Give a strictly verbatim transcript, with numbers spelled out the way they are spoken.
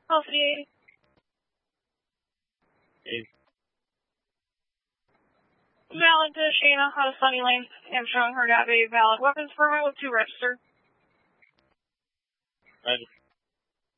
Alpha D. Hey. Valid to Shayna out of Sunny Lane. I'm showing her to have a valid weapons permit with two register. Roger.